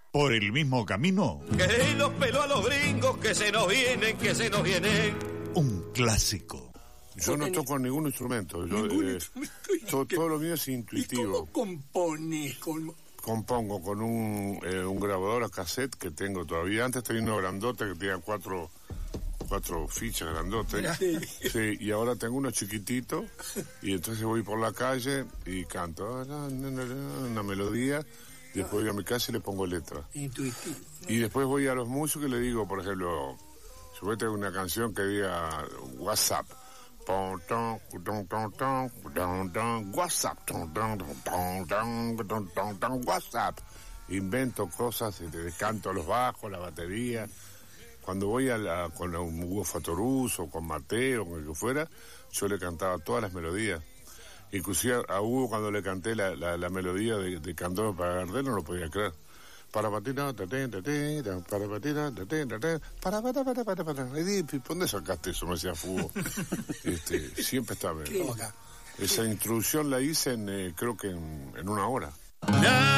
¿Por el mismo camino? Que los peló a los gringos, que se nos vienen, que se nos vienen. Un clásico. Yo no toco ningún instrumento. Todo lo mío es intuitivo. ¿Y cómo compones? Compongo con un grabador a cassette que tengo todavía. Antes tenía uno grandote que tenía cuatro fichas grandotes. Sí, y ahora tengo uno chiquitito. Y entonces voy por la calle y canto una melodía. Después voy a mi casa y le pongo letra. Intuitivo. Y después voy a los músicos y le digo, por ejemplo, si voy a tener una canción que diga WhatsApp. WhatsApp. Invento cosas, canto los bajos, la batería. Cuando voy con Hugo Fatoruz o con Mateo, con el que fuera, yo le cantaba todas las melodías. Inclusive a Hugo cuando le canté la melodía de Candor para Gardel no lo podía creer. Para patinar, para patinar, para. ¿Dónde sacaste eso? Me decía Hugo. Siempre está bien. Esa introducción la hice creo que en una hora.